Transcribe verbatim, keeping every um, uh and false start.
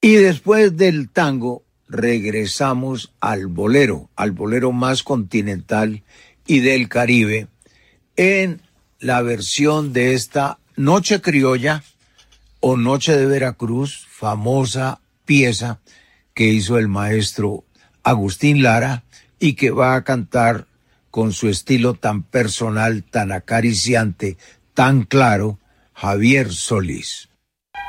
Y después del tango regresamos al bolero, al bolero más continental y del Caribe, en la versión de esta Noche Criolla o Noche de Veracruz, famosa pieza que hizo el maestro Agustín Lara y que va a cantar con su estilo tan personal, tan acariciante, tan claro, Javier Solís.